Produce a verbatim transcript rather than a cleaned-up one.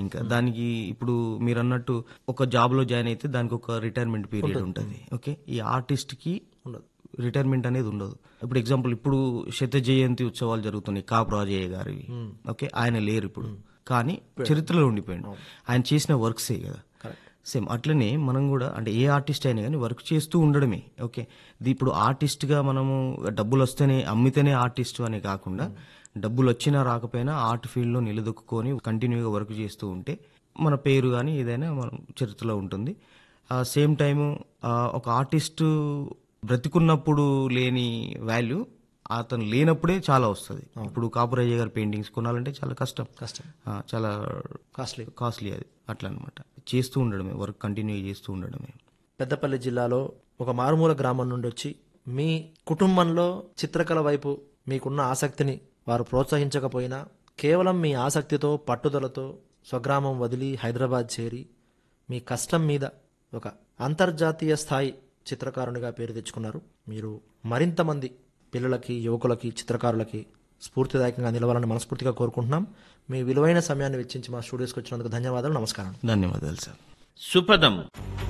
ఇంకా దానికి ఇప్పుడు మీరు అన్నట్టు ఒక జాబ్ లో జాయిన్ అయితే దానికి ఒక రిటైర్మెంట్ పీరియడ్ ఉంటుంది. ఓకే, ఈ ఆర్టిస్ట్ కి ఉండదు. రిటైర్మెంట్ అనేది ఉండదు. ఇప్పుడు ఎగ్జాంపుల్ ఇప్పుడు శత జయంతి ఉత్సవాలు జరుగుతున్నాయి కాపు రాజయ్య గారివి. ఓకే, ఆయన లేరు ఇప్పుడు, కానీ చరిత్రలో ఉండిపోయాడు. ఆయన చేసిన వర్క్సే కదా. సేమ్ అట్లనే మనం కూడా అంటే ఏ ఆర్టిస్ట్ అయినా కానీ వర్క్ చేస్తూ ఉండడమే. ఓకే, ఇది ఇప్పుడు ఆర్టిస్ట్గా మనము డబ్బులు వస్తేనే అమ్మితేనే ఆర్టిస్ట్ అనే కాకుండా డబ్బులు వచ్చినా రాకపోయినా ఆర్ట్ ఫీల్డ్లో నిలదొక్కుని కంటిన్యూగా వర్క్ చేస్తూ ఉంటే మన పేరు కానీ ఏదైనా మనం చరిత్రలో ఉంటుంది. సేమ్ టైము ఒక ఆర్టిస్టు బ్రతికున్నప్పుడు లేని వాల్యూ అతను లేనప్పుడే చాలా వస్తుంది. ఇప్పుడు కాపురయ్య గారి పెయింటింగ్స్ కొనాలంటే చాలా కష్టం కష్టం ఆ, చాలా కాస్ట్లీ. కాస్ట్లీ అది. అట్లా అనమాట, చేస్తూ ఉండడమే, వర్క్ కంటిన్యూ చేస్తూ ఉండడమే. పెద్దపల్లి జిల్లాలో ఒక మారుమూల గ్రామం నుండి వచ్చి మీ కుటుంబంలో చిత్రకళ వైపు మీకున్న ఆసక్తిని వారు ప్రోత్సహించకపోయినా కేవలం మీ ఆసక్తితో పట్టుదలతో స్వగ్రామం వదిలి హైదరాబాద్ చేరి మీ కష్టం మీద ఒక అంతర్జాతీయ స్థాయి చిత్రకారునిగా పేరు తెచ్చుకున్నారు. మీరు మరింత మంది పిల్లలకి, యువకులకి, చిత్రకారులకి స్ఫూర్తిదాయకంగా నిలవాలని మనస్ఫూర్తిగా కోరుకుంటున్నాం. మీ విలువైన సమయాన్ని వెచ్చించి మా స్టూడియోస్కి వచ్చినందుకు ధన్యవాదాలు. నమస్కారం. ధన్యవాదాలు సార్. సుపదం